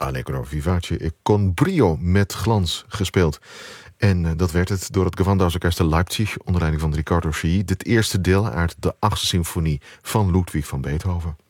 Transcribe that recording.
Allegro vivace con brio, met glans gespeeld. En dat werd het door het Gewandhausorkest Leipzig onder leiding van Riccardo Chailly. Dit eerste deel uit de 8e symfonie van Ludwig van Beethoven.